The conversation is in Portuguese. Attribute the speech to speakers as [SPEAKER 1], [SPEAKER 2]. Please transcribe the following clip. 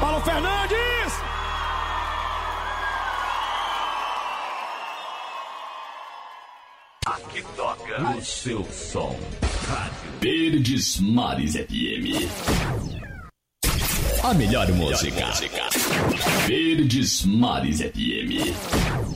[SPEAKER 1] Paulo Fernandes!
[SPEAKER 2] Aqui toca o seu som. Rádio Verdes Mares FM. A melhor música. Verdes Mares FM.